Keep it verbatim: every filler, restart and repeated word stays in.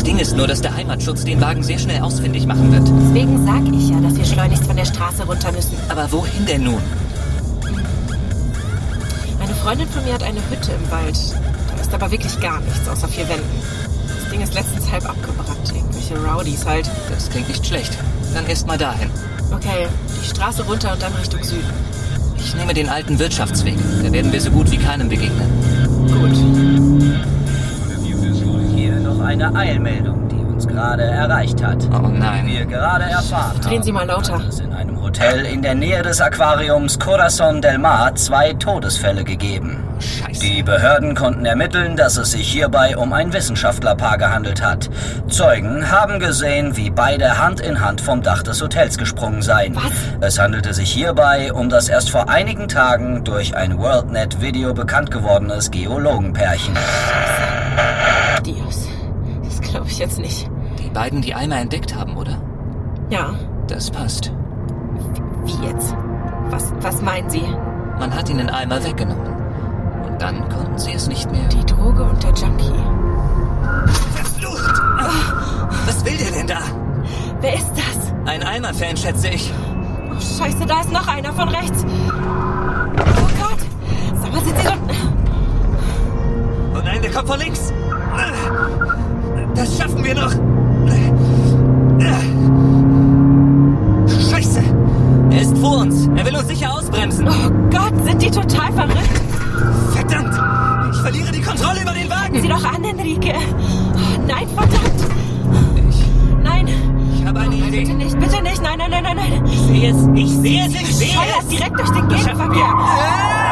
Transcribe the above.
Das Ding ist nur, dass der Heimatschutz den Wagen sehr schnell ausfindig machen wird. Deswegen sag ich ja, dass wir schleunigst von der Straße runter müssen. Aber wohin denn nun? Eine Freundin von mir hat eine Hütte im Wald. Da ist aber wirklich gar nichts, außer vier Wänden. Das Ding ist letztens halb abgebrannt. Irgendwelche Rowdies halt. Das klingt nicht schlecht. Dann erst mal dahin. Okay, die Straße runter und dann Richtung Süden. Ich nehme den alten Wirtschaftsweg. Da werden wir so gut wie keinem begegnen. Gut. Hier noch eine Eilmeldung, die uns gerade erreicht hat. Oh nein. Wir gerade erfahren Drehen Sie mal lauter. hat es in einem Hotel in der Nähe des Aquariums Corazon del Mar zwei Todesfälle gegeben. Scheiße. Die Behörden konnten ermitteln, dass es sich hierbei um ein Wissenschaftlerpaar gehandelt hat. Zeugen haben gesehen, wie beide Hand in Hand vom Dach des Hotels gesprungen seien. Was? Es handelte sich hierbei um das erst vor einigen Tagen durch ein WorldNet-Video bekannt gewordenes Geologenpärchen. Dios. Das glaube ich jetzt nicht. Die beiden, die Eimer entdeckt haben, oder? Ja. Das passt. Wie jetzt? Was, was meinen Sie? Man hat ihnen Eimer weggenommen. Und dann konnten sie es nicht mehr. Die Droge und der Junkie. Verflucht! Was will der denn da? Wer ist das? Ein Eimer-Fan, schätze ich. Oh, Scheiße, da ist noch einer von rechts. Oh Gott. Sag mal, sind Sie doch... Oh nein, der kommt von links. Das schaffen wir noch. Scheiße. Er ist vor uns. Er will uns sicher ausbremsen. Oh Gott, sind die total verrückt? Verdammt. Ich verliere die Kontrolle über den Wagen. Sieh doch an, Enrique. Oh, nein, verdammt. Ich, Nein. ich habe eine Oh, Idee. bitte nicht, bitte nicht. Nein, nein, nein, nein, nein. Ich sehe es. Ich sehe es. Ich sehe Scheuert es. direkt durch den Das schaffen wir. Gegenverkehr. Ah!